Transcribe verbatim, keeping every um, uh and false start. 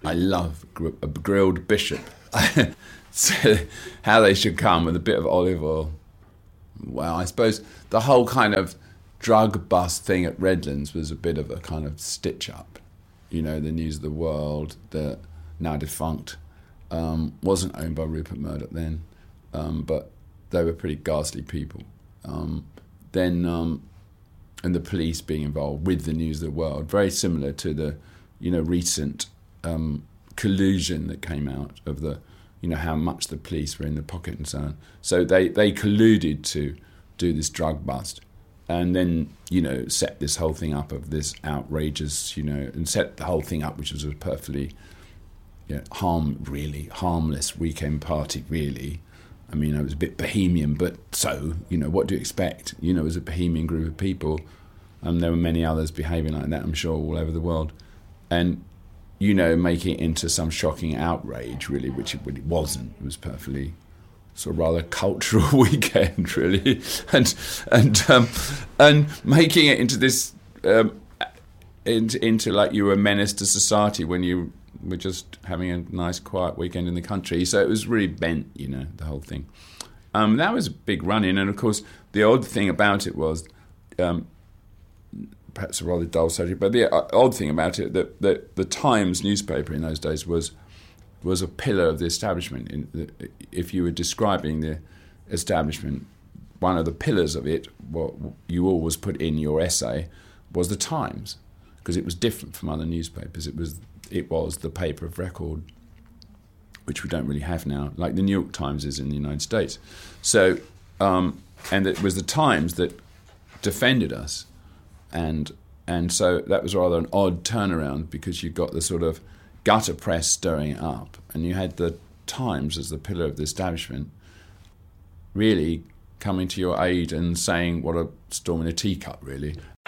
I love gr- a grilled bishop. So how they should come with a bit of olive oil. Well, I suppose the whole kind of drug bust thing at Redlands was a bit of a kind of stitch up. You know, the News of the World, the now defunct, um, wasn't owned by Rupert Murdoch then, um, but they were pretty ghastly people. Um, then, um, and the police being involved with the News of the World, very similar to the, you know, recent um, collusion that came out of the, you know, how much the police were in the pocket and so on. So they, they colluded to do this drug bust and then, you know, set this whole thing up of this outrageous, you know, and set the whole thing up, which was a perfectly, you know, harm, really harmless weekend party, really. I mean, it was a bit bohemian, but so, you know, what do you expect? You know, it was a bohemian group of people. And um, there were many others behaving like that, I'm sure, all over the world. And, you know, making it into some shocking outrage, really, which it really wasn't. It was perfectly sort of rather cultural weekend, really. And and um, and making it into this, um, into, into like you were a menace to society when you were just having a nice, quiet weekend in the country. So it was really bent, you know, the whole thing. Um, that was a big run-in. And, of course, the odd thing about it was... Um, perhaps a rather dull subject, but the odd thing about it that, that the Times newspaper in those days was was a pillar of the establishment. In the, if you were describing the establishment, one of the pillars of it, what you always put in your essay, was the Times, because it was different from other newspapers. It was it was the paper of record, which we don't really have now, like the New York Times is in the United States. So, um, and it was the Times that defended us. And and so that was rather an odd turnaround because you got the sort of gutter press stirring it up and you had the Times as the pillar of the establishment really coming to your aid and saying what a storm in a teacup, really.